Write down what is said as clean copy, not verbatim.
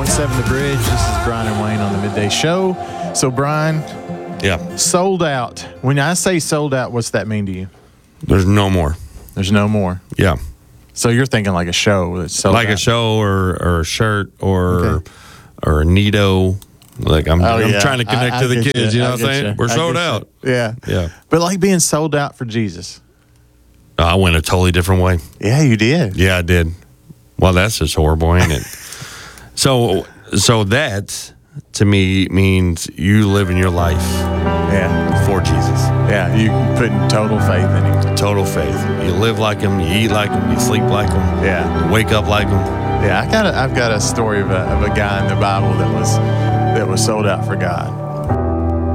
101.7 The Bridge. This is Brian and Wayne on the Midday Show. So, Brian, sold out. When I say sold out, what's that mean to you? There's no more. There's no more. Yeah. So you're thinking like a show that's sold like out. a show or a shirt or a Nito. Like I'm trying to connect to the kids. You know what I'm saying? We're sold out. Yeah. Yeah. But like being sold out for Jesus. I went a totally different way. Yeah, you did. Yeah, I did. Well, that's just horrible, ain't it? So that to me means you living your life for Jesus. Yeah, you putting total faith in him. Total faith. You live like him, you eat like him, you sleep like him. Yeah. You wake up like him. Yeah, I've got a story of a guy in the Bible that was sold out for God.